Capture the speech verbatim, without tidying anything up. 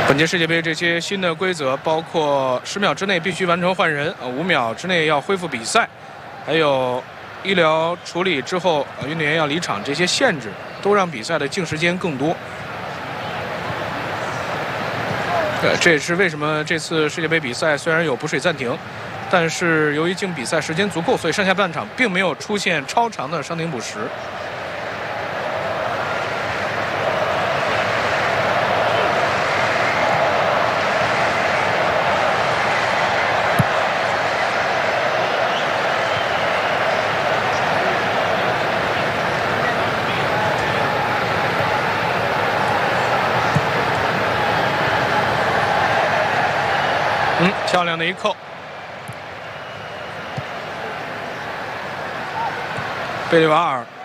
本届世界杯这些新的规则，包括十秒之内必须完成换人，呃，五秒之内要恢复比赛，还有医疗处理之后，呃，运动员要离场，这些限制都让比赛的净时间更多。呃，这也是为什么这次世界杯比赛虽然有补水暂停，但是由于净比赛时间足够，所以上下半场并没有出现超长的伤停补时。嗯，漂亮的一扣。贝利瓦尔